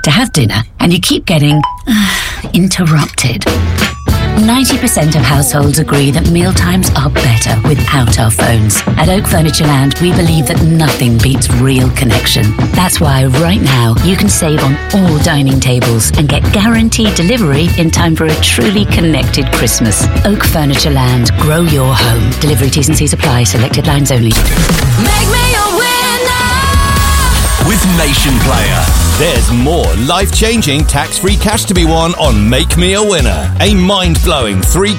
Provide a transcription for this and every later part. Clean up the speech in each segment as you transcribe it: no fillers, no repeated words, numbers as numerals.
to have dinner and you keep getting interrupted. 90% of households agree that mealtimes are better without our phones. At Oak Furniture Land, we believe that nothing beats real connection. That's why right now you can save on all dining tables and get guaranteed delivery in time for a truly connected Christmas. Oak Furniture Land, grow your home. Delivery T's and C's apply. Selected lines only. Make me a winner! With Nation Player. There's more life-changing tax-free cash to be won on Make Me a Winner. A mind-blowing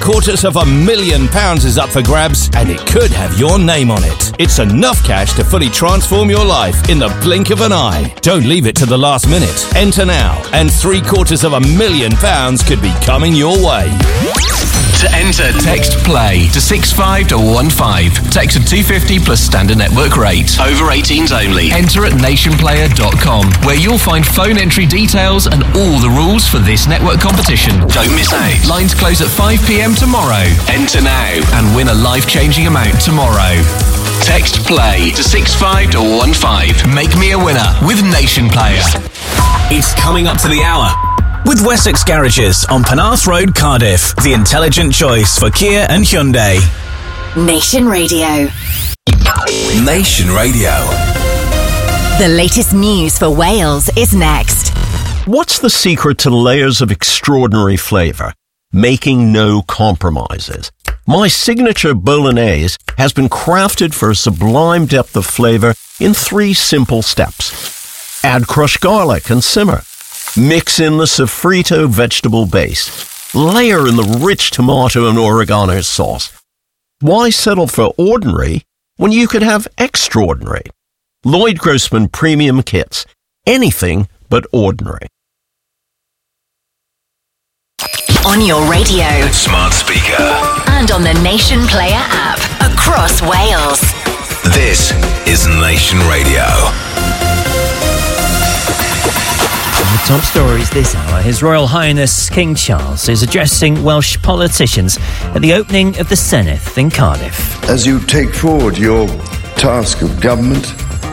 £750,000 is up for grabs, and it could have your name on it. It's enough cash to fully transform your life in the blink of an eye. Don't leave it to the last minute. Enter now, and £750,000 could be coming your way. To enter, text PLAY to 65215. Text of £250 plus standard network rate. Over 18s only. Enter at nationplayer.com, where you'll find phone entry details and all the rules for this network competition. Don't miss out. Lines close at 5 p.m. tomorrow. Enter now and win a life-changing amount tomorrow. Text PLAY to 65215. Make me a winner with Nation Player. It's coming up to the hour. With Wessex Garages on Penarth Road, Cardiff. The intelligent choice for Kia and Hyundai. Nation Radio. Nation Radio. The latest news for Wales is next. What's the secret to layers of extraordinary flavour? Making no compromises. My signature bolognese has been crafted for a sublime depth of flavour in 3 simple steps. Add crushed garlic and simmer. Mix in the sofrito vegetable base. Layer in the rich tomato and oregano sauce. Why settle for ordinary when you could have extraordinary? Lloyd Grossman Premium Kits. Anything but ordinary. On your radio, Smart speaker. and on the Nation Player app across Wales. This is Nation Radio. The top stories this hour. His Royal Highness King Charles is addressing Welsh politicians at the opening of the Senedd in Cardiff. As you take forward your task of government,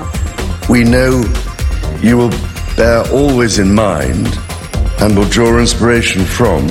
we know you will bear always in mind and will draw inspiration from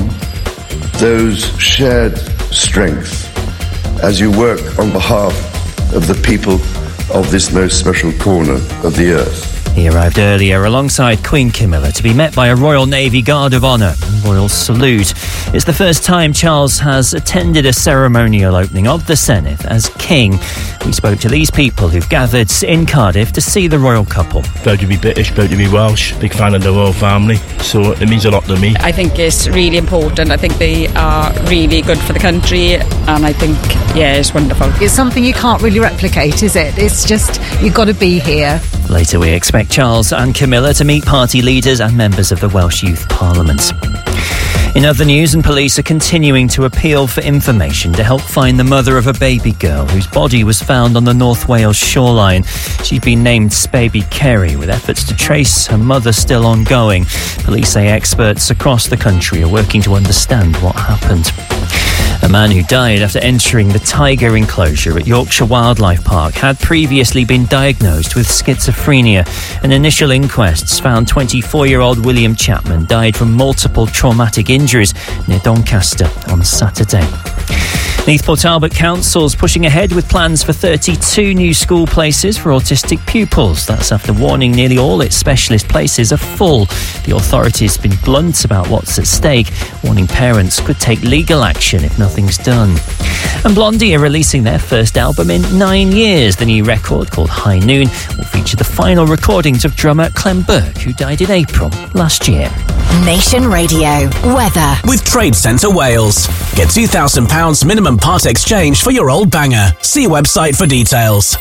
those shared strengths as you work on behalf of the people of this most special corner of the earth. He arrived earlier alongside Queen Camilla to be met by a Royal Navy Guard of Honour and Royal Salute. It's the first time Charles has attended a ceremonial opening of the Senedd as King. We spoke to these people who've gathered in Cardiff to see the royal couple. Proud to be British, proud to be Welsh, big fan of the royal family, so it means a lot to me. I think it's really important. I think they are really good for the country, and I think, it's wonderful. It's something you can't really replicate, is it? It's just, you've got to be here. Later we expect Charles and Camilla to meet party leaders and members of the Welsh Youth Parliament. In other news, and police are continuing to appeal for information to help find the mother of a baby girl whose body was found on the North Wales shoreline. She's been named Baby Kerry, with efforts to trace her mother still ongoing. Police say experts across the country are working to understand what happened. A man who died after entering the tiger enclosure at Yorkshire Wildlife Park had previously been diagnosed with schizophrenia. An initial inquests found 24-year-old William Chapman died from multiple traumatic injuries near Doncaster on Saturday. Neath Port Talbot Council's pushing ahead with plans for 32 new school places for autistic pupils. That's after warning nearly all its specialist places are full. The authority's been blunt about what's at stake, warning parents could take legal action if nothing's done. And Blondie are releasing their first album in 9 years. The new record, called High Noon, will feature the final recordings of drummer Clem Burke, who died in April last year. Nation Radio weather with Trade Centre Wales. Get £2,000 minimum part exchange for your old banger. See website for details.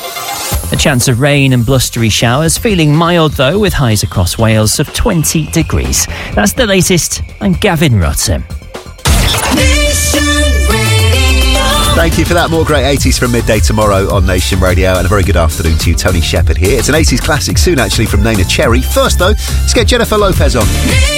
A chance of rain and blustery showers, feeling mild though, with highs across Wales of 20 degrees. That's the latest. I'm Gavin Rutter. Thank you for that. More great 80s from midday tomorrow on Nation Radio, and a very good afternoon to you. Tony Shepherd here. It's an 80s classic soon, actually, from Nena Cherry. First, though, let's get Jennifer Lopez on.